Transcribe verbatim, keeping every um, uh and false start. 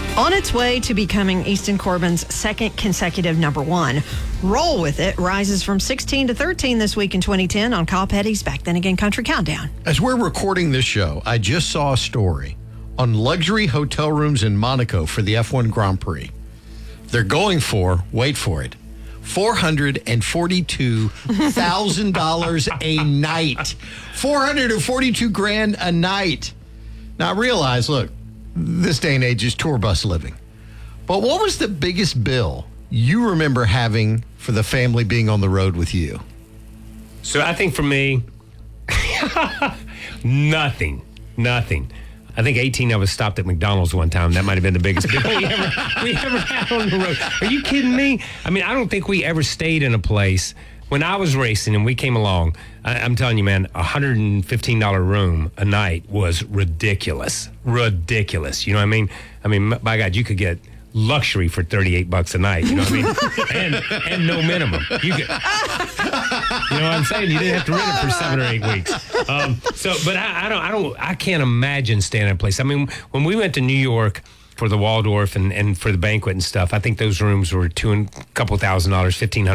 On its way to becoming Easton Corbin's second consecutive number one. Roll With It rises from sixteen to thirteen this week in twenty ten on Kyle Petty's Back Then Again Country Countdown. As we're recording this show, I just saw a story on luxury hotel rooms in Monaco for the F one Grand Prix. They're going for, wait for it, four hundred forty-two thousand dollars a night. four hundred forty-two grand a night. Now I realize, look, this day and age is tour bus living. But what was the biggest bill you remember having for the family being on the road with you? So I think for me, nothing, nothing. I think eighteen of us stopped at McDonald's one time. That might have been the biggest bill we ever, we ever had on the road. Are you kidding me? I mean, I don't think we ever stayed in a place. When I was racing and we came along, I, I'm telling you, man, a one hundred fifteen dollars room a night was ridiculous. Ridiculous. You know what I mean? I mean, by God, you could get luxury for thirty-eight bucks a night. You know what I mean? and and no minimum. You could, you know what I'm saying? You didn't have to rent it for seven or eight weeks. Um, so, but I, I don't, I don't, I can't imagine staying in a place. I mean, when we went to New York for the Waldorf and, and for the banquet and stuff, I think those rooms were two and a couple thousand dollars, fifteen hundred.